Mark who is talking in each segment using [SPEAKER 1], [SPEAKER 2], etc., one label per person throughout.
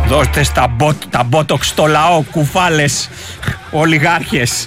[SPEAKER 1] Δώστε τα μπότοξ στο λαό, κουφάλες, ολιγάρχες.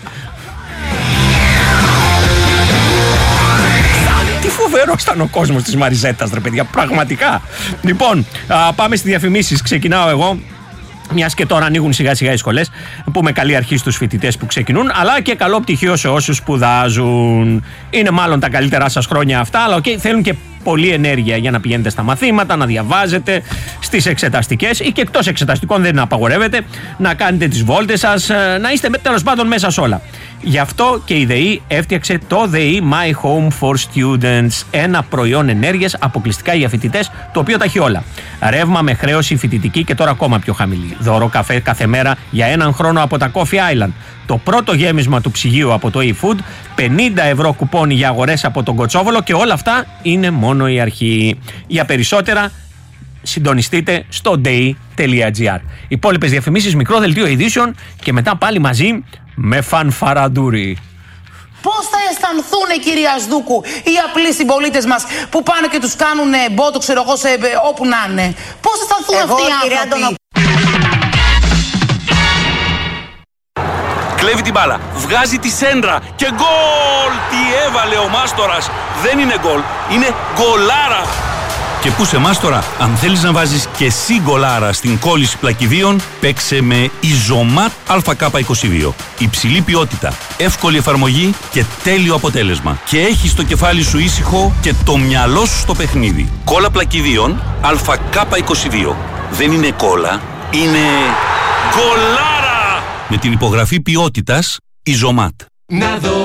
[SPEAKER 1] Τι φοβερό ήταν ο κόσμος της Μαριζέτας, ρε παιδιά, πραγματικά. Λοιπόν, πάμε στις διαφημίσεις. Ξεκινάω εγώ. Μιας και τώρα ανοίγουν σιγά σιγά οι σχολές, που με καλή αρχή στους φοιτητές που ξεκινούν, αλλά και καλό πτυχίο σε όσους σπουδάζουν. Είναι μάλλον τα καλύτερά σας χρόνια αυτά, αλλά θέλουν και πολλή ενέργεια για να πηγαίνετε στα μαθήματα, να διαβάζετε, στις εξεταστικές ή και εκτός εξεταστικών, δεν απαγορεύεται, να κάνετε τις βόλτες σας, να είστε τέλος πάντων μέσα σε όλα. Γι' αυτό και η ΔΕΗ έφτιαξε το ΔΕΗ My Home for Students, ένα προϊόν ενέργειας αποκλειστικά για φοιτητές, το οποίο τα έχει όλα. Ρεύμα με χρέωση φοιτητική και τώρα ακόμα πιο χαμηλή. Δώρο καφέ κάθε μέρα για έναν χρόνο από τα Coffee Island. Το πρώτο γέμισμα του ψυγείου από το eFood, 50 ευρώ κουπόνι για αγορές από τον Κοτσόβολο, και όλα αυτά είναι μόνο η αρχή. Για περισσότερα συντονιστείτε στο dei.gr. Υπόλοιπες διαφημίσεις, μικρό δελτίο ειδήσεων και μετά πάλι μαζί με φανφαραντούρι.
[SPEAKER 2] Πώς θα αισθανθούν, κυρία Σδούκου, οι απλοί συμπολίτες μας που πάνε και τους κάνουν μπότο, ξέρω εγώ, όπου να είναι? Πώς θα αισθανθούν αυτοί οι άνθρωποι?
[SPEAKER 3] Κλέβει την μπάλα, βγάζει τη σέντρα και γκολ! Τι έβαλε ο Μάστορας! Δεν είναι γκολ, είναι γκολάρα! Και πού σε Μάστορα, αν θέλεις να βάζεις και εσύ γκολάρα στην κόλληση πλακιδίων, παίξε με Ιζωμάτ ΑΚ22. Υψηλή ποιότητα, εύκολη εφαρμογή και τέλειο αποτέλεσμα. Και έχεις το κεφάλι σου ήσυχο και το μυαλό σου στο παιχνίδι. Κόλλα πλακιδίων ΑΚ22. Δεν είναι κόλλα, είναι γκολάρα! Με την υπογραφή ποιότητας Ιζωμάτ.
[SPEAKER 4] Να δω